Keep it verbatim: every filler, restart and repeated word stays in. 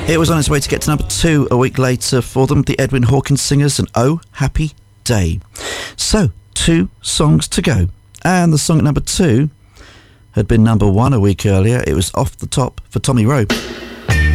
It was on its way to get to number two a week later for them, the Edwin Hawkins Singers, and Oh Happy Day. So, two songs to go. And the song at number two had been number one a week earlier. It was Off the Top for Tommy Rowe.